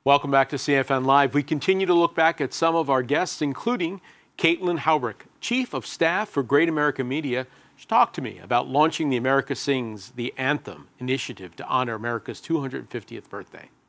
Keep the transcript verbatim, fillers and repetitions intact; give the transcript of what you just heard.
Welcome back to C F N Live. We continue to look back at some of our guests, including Caitlin Haubrich, Chief of Staff for Great American Media. She talked to me about launching the America Sings the Anthem initiative to honor America's two hundred fiftieth birthday.